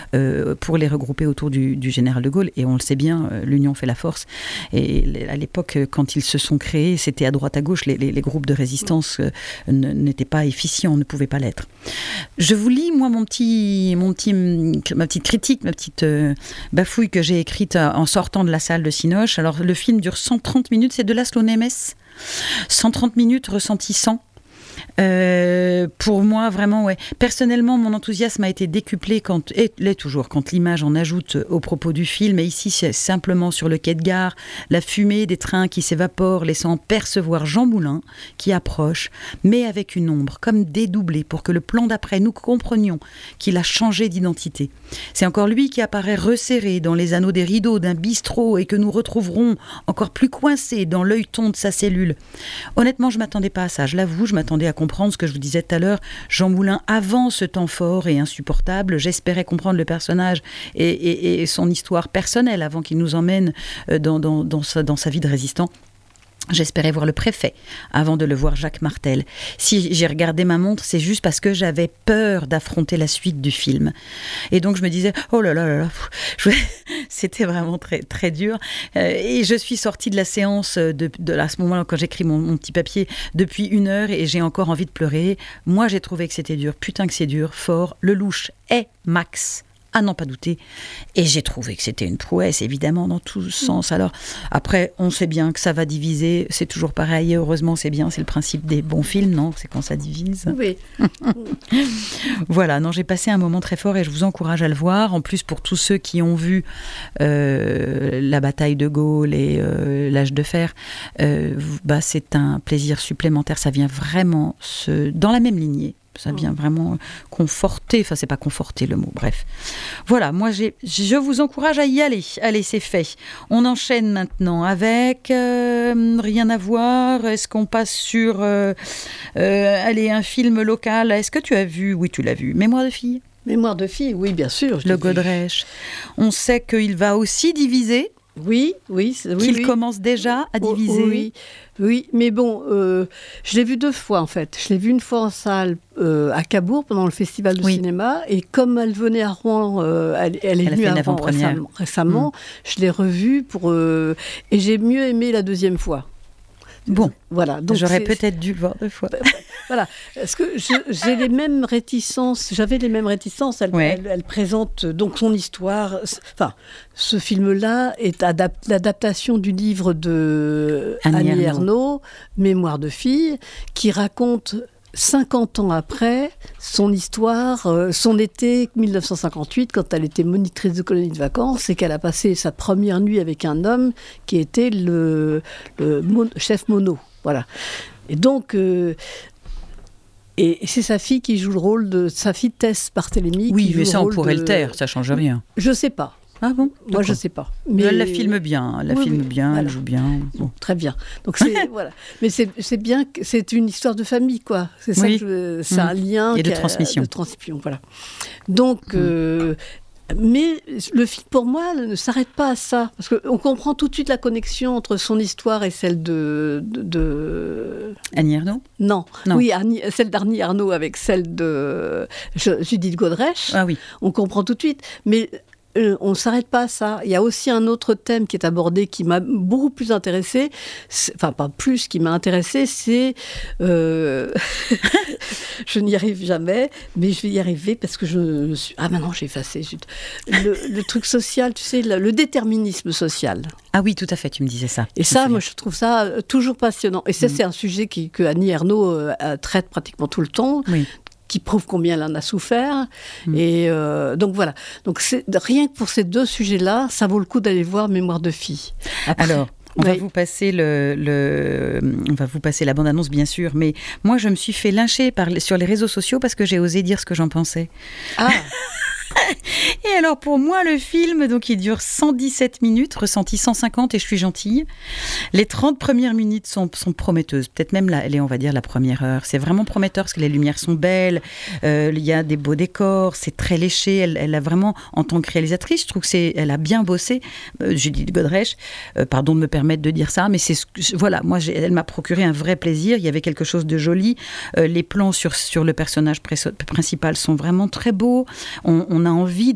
pour les regrouper autour du général de Gaulle. Et on le sait bien, l'union fait la force. Et à l'époque, quand ils se sont créés, c'était à droite à gauche. Les groupes de résistance n'étaient pas efficients, ne pouvaient pas l'être. Je vous lis, moi, ma petite critique, ma petite bafouille que j'ai écrite en sortant de la salle de Cinoche. Alors, le film dure 130 minutes, c'est de Laszlo Nemes. 130 minutes ressenti 100. Pour moi, vraiment, ouais. Personnellement, mon enthousiasme a été décuplé quand l'image en ajoute au propos du film. Et ici, c'est simplement sur le quai de gare, la fumée des trains qui s'évaporent, laissant percevoir Jean Moulin qui approche, mais avec une ombre, comme dédoublée, pour que le plan d'après, nous comprenions qu'il a changé d'identité. C'est encore lui qui apparaît resserré dans les anneaux des rideaux d'un bistrot et que nous retrouverons encore plus coincé dans l'œilleton de sa cellule. Honnêtement, je ne m'attendais pas à ça. Je l'avoue, je m'attendais à comprendre ce que je vous disais tout à l'heure. Jean Moulin, avant ce temps fort et insupportable, j'espérais comprendre le personnage et son histoire personnelle avant qu'il nous emmène dans sa vie de résistant. J'espérais voir le préfet avant de le voir Jacques Martel. Si j'ai regardé ma montre, c'est juste parce que j'avais peur d'affronter la suite du film. Et donc je me disais, oh là là là là, c'était vraiment très, très dur. Et je suis sortie de la séance à ce moment-là, quand j'écris mon petit papier, depuis 1 heure et j'ai encore envie de pleurer. Moi, j'ai trouvé que c'était dur. Putain que c'est dur, fort. Lelouch est Max. À n'en pas douter. Et j'ai trouvé que c'était une prouesse, évidemment, dans tous sens. Alors, après, on sait bien que ça va diviser. C'est toujours pareil. Et heureusement, c'est bien. C'est le principe des bons films, non ? C'est quand ça divise. Oui. Voilà. Non, j'ai passé un moment très fort et je vous encourage à le voir. En plus, pour tous ceux qui ont vu la bataille de Gaulle et l'âge de fer, c'est un plaisir supplémentaire. Ça vient vraiment dans la même lignée. Ça vient vraiment conforter, enfin c'est pas conforter le mot, bref. Voilà, moi je vous encourage à y aller. Allez, c'est fait. On enchaîne maintenant avec rien à voir. Est-ce qu'on passe sur un film local ? Est-ce que tu as vu ? Oui, tu l'as vu. Mémoire de fille ? Mémoire de fille, oui, bien sûr. Le Godrèche. On sait qu'il va aussi diviser. Oui. Qu'il commence déjà à diviser. Oui, mais bon, je l'ai vu 2 fois en fait. Je l'ai vu une fois en salle à Cabourg pendant le festival de cinéma, et comme elle venait à Rouen, elle est venue à Rouen récemment, je l'ai revue et j'ai mieux aimé la 2e fois. Bon, voilà. Donc j'aurais peut-être dû le voir 2 fois. Voilà, parce que j'avais les mêmes réticences. Elle présente donc son histoire. Enfin, ce film-là est l'adaptation du livre de Annie Ernaux, Mémoire de fille, qui raconte 50 ans après, son histoire, son été 1958, quand elle était monitrice de colonie de vacances et qu'elle a passé sa première nuit avec un homme qui était le chef mono. Voilà. Et donc... Et c'est sa fille qui joue le rôle de... Sa fille Tess Barthélemy. Oui, mais ça, on pourrait le taire, ça ne change rien. Je ne sais pas. Ah bon ? Moi, je ne sais pas. Mais elle la filme bien, voilà. Elle joue bien. Bon, très bien. Donc, voilà. Mais c'est bien, c'est une histoire de famille, quoi. C'est ça c'est un lien... Et de transmission. Voilà. Donc... Mais le film, pour moi, ne s'arrête pas à ça. Parce qu'on comprend tout de suite la connexion entre son histoire et celle de... Annie Ernaux ? Non. Oui, celle d'Annie Ernaux avec celle de Judith Godrèche. Ah oui. On comprend tout de suite. Mais... on ne s'arrête pas à ça. Il y a aussi un autre thème qui est abordé qui m'a beaucoup plus intéressée. Enfin, pas plus, qui m'a intéressée, c'est... je n'y arrive jamais, mais je vais y arriver parce que je suis... Ah, maintenant, j'ai effacé. Le truc social, tu sais, le déterminisme social. Ah oui, tout à fait, tu me disais ça. Et ça, moi, je trouve ça toujours passionnant. Et ça, c'est un sujet que Annie Ernaux traite pratiquement tout le temps. Oui. Qui prouve combien elle en a souffert. Et donc voilà. Donc rien que pour ces 2 sujets-là, ça vaut le coup d'aller voir Mémoire de fille. Après, alors, on va vous passer on va vous passer la bande-annonce, bien sûr, mais moi, je me suis fait lyncher sur les réseaux sociaux parce que j'ai osé dire ce que j'en pensais. Ah. Et alors pour moi le film, donc il dure 117 minutes, ressenti 150 et je suis gentille. Les 30 premières minutes sont prometteuses, peut-être même on va dire la première heure. C'est vraiment prometteur parce que les lumières sont belles, il y a des beaux décors, c'est très léché. Elle a vraiment, en tant que réalisatrice, je trouve elle a bien bossé. Judith Godrèche, pardon de me permettre de dire ça, mais voilà, moi elle m'a procuré un vrai plaisir. Il y avait quelque chose de joli. Les plans sur le personnage principal sont vraiment très beaux. On a envie